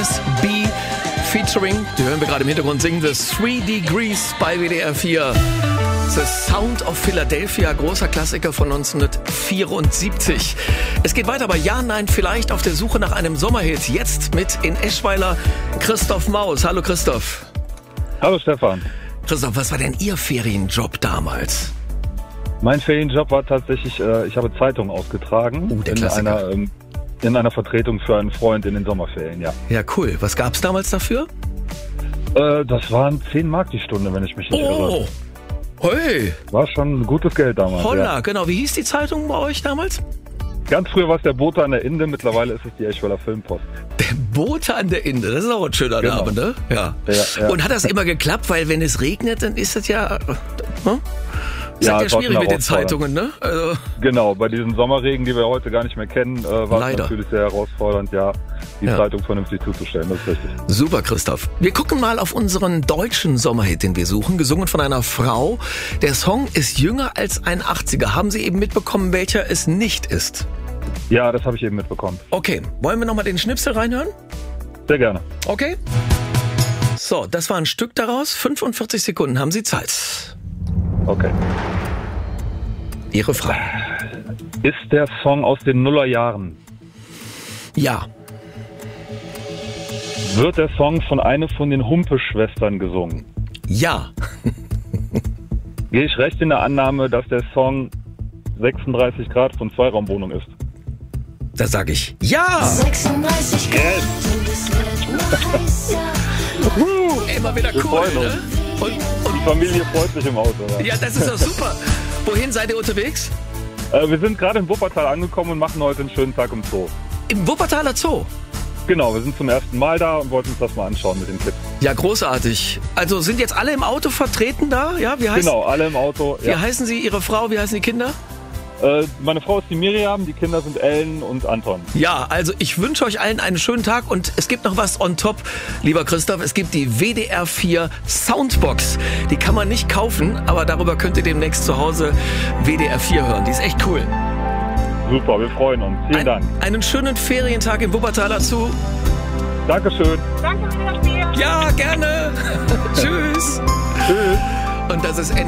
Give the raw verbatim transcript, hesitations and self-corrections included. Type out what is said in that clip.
S B featuring, die hören wir gerade im Hintergrund singen, The Three Degrees bei W D R vier. The Sound of Philadelphia, großer Klassiker von neunzehnhundertvierundsiebzig. Es geht weiter bei Ja, Nein, Vielleicht auf der Suche nach einem Sommerhit. Jetzt mit in Eschweiler Christoph Maus. Hallo Christoph. Hallo Stefan. Christoph, was war denn Ihr Ferienjob damals? Mein Ferienjob war tatsächlich, äh, ich habe Zeitungen ausgetragen uh, der in, Klassiker. einer, ähm, in einer Vertretung für einen Freund in den Sommerferien, ja. Ja, cool. Was gab's damals dafür? Äh, das waren zehn Mark die Stunde, wenn ich mich nicht Oh, irre. hey. War schon gutes Geld damals. Holla, ja. genau. Wie hieß die Zeitung bei euch damals? Ganz früher war es der Bote an der Inde, mittlerweile ist es die Eschweiler Filmpost. Der Bote an der Inde, das ist auch ein schöner Genau. Name, ne? Ja. Ja, ja. Und hat das immer geklappt? Weil wenn es regnet, dann ist das ja... Hm? Ist Ja, ja es war schwierig schon mit den herausfordernd. Zeitungen, ne? Also, Genau, bei diesen Sommerregen, die wir heute gar nicht mehr kennen, äh, war es Leider. natürlich sehr herausfordernd, ja, die Ja. Zeitung vernünftig zuzustellen, das ist richtig. super, Christoph. Wir gucken mal auf unseren deutschen Sommerhit, den wir suchen, gesungen von einer Frau. Der Song ist jünger als ein achtziger. Haben Sie eben mitbekommen, welcher es nicht ist? Ja, das habe ich eben mitbekommen. Okay, wollen wir nochmal den Schnipsel reinhören? Sehr gerne. Okay. So, das war ein Stück daraus. fünfundvierzig Sekunden haben Sie Zeit. Okay. Ihre Frage. Ist der Song aus den Nullerjahren? Ja. Wird der Song von einer von den Humpe-Schwestern gesungen? Ja. Gehe ich recht in der Annahme, dass der Song sechsunddreißig Grad von Zweiraumwohnung ist? Da sage ich ja. sechsunddreißig Grad und es wird noch heißer. Immer wieder Wir cool, freuen ne? uns. Und, und Die Familie freut sich im Auto. Ja. ja, das ist doch super. Wohin seid ihr unterwegs? Äh, wir sind gerade in Wuppertal angekommen und machen heute einen schönen Tag im Zoo. Im Wuppertaler Zoo. Genau, wir sind zum ersten Mal da und wollten uns das mal anschauen mit den Kids. Ja, großartig. Also sind jetzt alle im Auto vertreten da? Ja, wie heißt, Genau, alle im Auto. wie Ja. heißen Sie, Ihre Frau, wie heißen die Kinder? Äh, meine Frau ist die Miriam, die Kinder sind Ellen und Anton. Ja, also ich wünsche euch allen einen schönen Tag und es gibt noch was on top, lieber Christoph. Es gibt die W D R vier Soundbox. Die kann man nicht kaufen, aber darüber könnt ihr demnächst zu Hause W D R vier hören. Die ist echt cool. Super, wir freuen uns. Vielen Ein, Dank. einen schönen Ferientag im Wuppertaler Zoo. Dankeschön. Danke für das Spiel. Ja, gerne. Tschüss. Tschüss. Und das ist